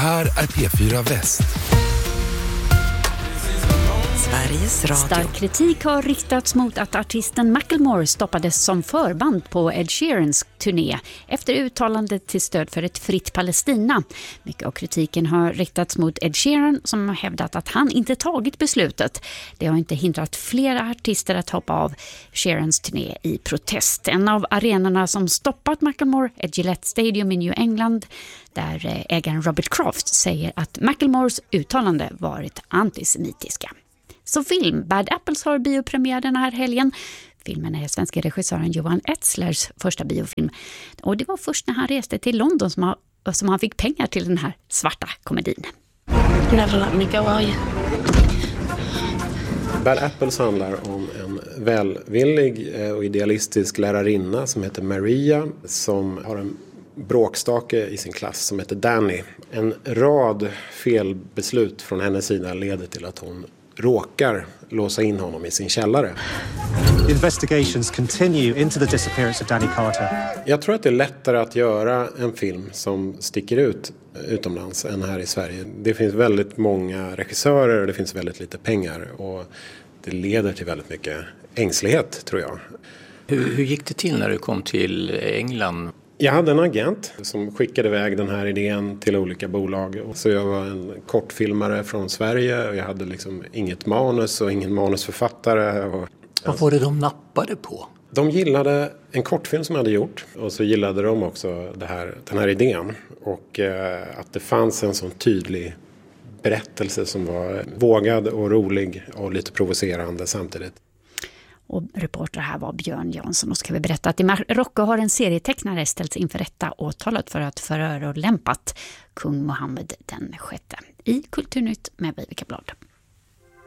här är P4 Väst. Sveriges Radio. Stark kritik har riktats mot att artisten Macklemore stoppades som förband på Ed Sheerans turné efter uttalandet till stöd för ett fritt Palestina. Mycket av kritiken har riktats mot Ed Sheeran som har hävdat att han inte tagit beslutet. Det har inte hindrat flera artister att hoppa av Sheerans turné i protest. En av arenorna som stoppat Macklemore är Gillette Stadium i New England, där ägaren Robert Kraft säger att Macklemores uttalande varit antisemitiska. Så film, Bad Apples har biopremiär den här helgen. Filmen är svenska regissören Johan Etzlers första biofilm. Och det var först när han reste till London som han fick pengar till den här svarta komedin. Never let me go, are you? Bad Apples handlar om en välvillig och idealistisk lärarinna som heter Maria, som har en bråkstake i sin klass som heter Danny. En rad felbeslut från hennes sida leder till att hon råkar låsa in honom i sin källare. Investigations continue into the disappearance of Danny Carter. Jag tror att det är lättare att göra en film som sticker ut utomlands än här i Sverige. Det finns väldigt många regissörer och det finns väldigt lite pengar och det leder till väldigt mycket ängslighet, tror jag. Hur gick det till när du kom till England? Jag hade en agent som skickade iväg den här idén till olika bolag. Så jag var en kortfilmare från Sverige och jag hade liksom inget manus och ingen manusförfattare. Vad var det de nappade på? De gillade en kortfilm som jag hade gjort och så gillade de också den här idén. Och att det fanns en sån tydlig berättelse som var vågad och rolig och lite provocerande samtidigt. Och reporter här var Björn Jansson. Och ska vi berätta att i Marocko har en serietecknare ställts inför rätta åtalat för att förolämpat kung Mohammed den 6. I Kulturnytt med Vivica Blad.